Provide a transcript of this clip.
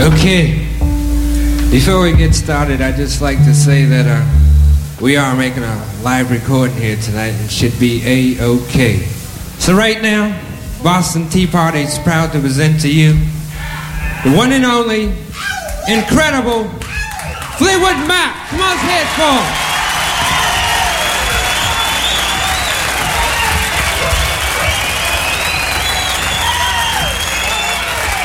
Okay, before we get started, I'd just like to say that we are making a live recording here tonight and should be A-OK. So right now, Boston Tea Party is proud to present to you the one and only, incredible Fleetwood Mac. Come on, say it for him.